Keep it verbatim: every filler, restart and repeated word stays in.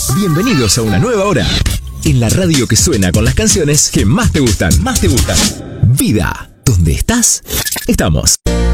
Bienvenidos a una nueva hora en la radio que suena con las canciones que más te gustan. Más te gustan. Vida, ¿dónde estás? Estamos.